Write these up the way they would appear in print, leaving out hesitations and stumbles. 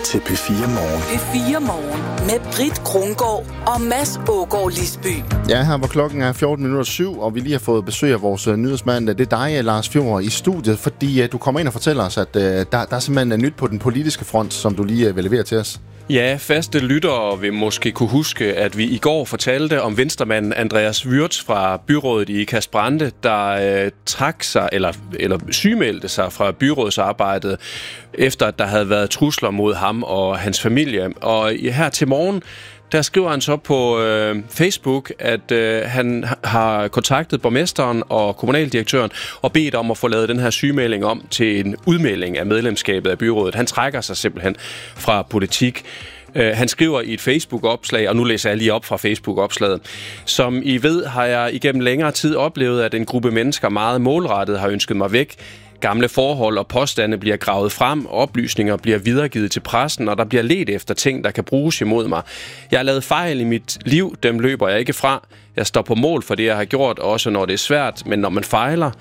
til P4 Morgen. P4 Morgen med Britt Krongaard og Mads Aagaard Lisby. Ja, her hvor klokken er 7:14, og vi lige har fået besøg af vores nyhedsmand. Det er dig, Lars Fjord, i studiet, fordi du kommer ind og fortæller os, at der er simpelthen nyt på den politiske front, som du lige vil levere til os. Ja, faste lyttere vil måske kunne huske, at vi i går fortalte om venstremanden Andreas Würtz fra byrådet i Ikast-Brande, der trak sig eller sygemeldte sig fra byrådsarbejdet, efter at der havde været trusler mod ham og hans familie. Og her til morgen, der skriver han så på Facebook, at han har kontaktet borgmesteren og kommunaldirektøren og bedt om at få lavet den her sygemelding om til en udmelding af medlemskabet af byrådet. Han trækker sig simpelthen fra politik. Han skriver i et Facebook-opslag, og nu læser jeg lige op fra Facebook-opslaget. Som I ved, har jeg igennem længere tid oplevet, at en gruppe mennesker meget målrettet har ønsket mig væk. Gamle forhold og påstande bliver gravet frem, oplysninger bliver videregivet til pressen, og der bliver ledt efter ting, der kan bruges imod mig. Jeg har lavet fejl i mit liv, dem løber jeg ikke fra. Jeg står på mål for det, jeg har gjort, også når det er svært, men når man fejler,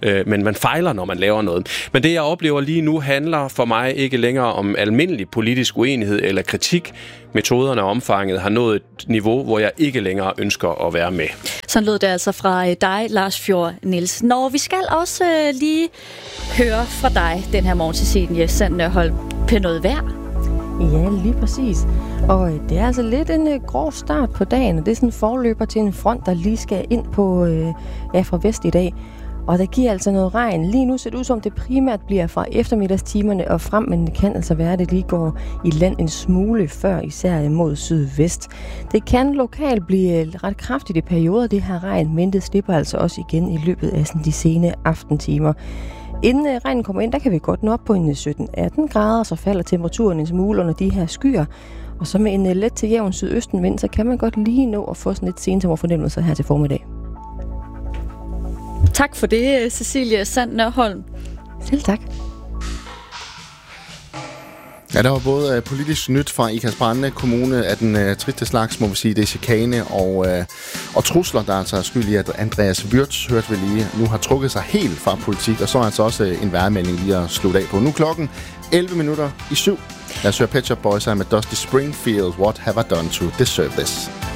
når man laver noget. Men det, jeg oplever lige nu, handler for mig ikke længere om almindelig politisk uenighed eller kritik. Metoderne og omfanget har nået et niveau, hvor jeg ikke længere ønsker at være med. Sådan lød det altså fra dig, Lars Fjord Nielsen. Nå, vi skal også lige høre fra dig den her morgen til Cecilie Sand-Nørholm på noget vejr. Ja, lige præcis. Og det er altså lidt en grov start på dagen, og det er sådan en forløber til en front, der lige skal ind på fra vest i dag. Og der giver altså noget regn. Lige nu ser det ud som, det primært bliver fra eftermiddagstimerne og frem, men det kan altså være, at det lige går i land en smule før, især mod sydvest. Det kan lokalt blive ret kraftigt i perioder, det her regn, men det slipper altså også igen i løbet af sådan de sene aftentimer. Inden regnen kommer ind, der kan vi godt nå op på en 17-18 grader, så falder temperaturen en smule under de her skyer. Og så med en let til jævn sydøstenvind, så kan man godt lige nå at få sådan lidt sensommerfornemmelser her til formiddag. Tak for det, Cecilie Sand-Nørholm. Selv tak. Ja, der var både politisk nyt fra Ikast-Brande Kommune af den triste slags, må vi sige, det er chikane og trusler, der altså er skyld i, at Andreas Würtz, hørte vi lige, nu har trukket sig helt fra politik, og så er altså også en vejrmelding lige at slutte af på. Nu klokken 11:07. Lad os høre Pet Shop Boys med Dusty Springfield, What Have I Done to Deserve This?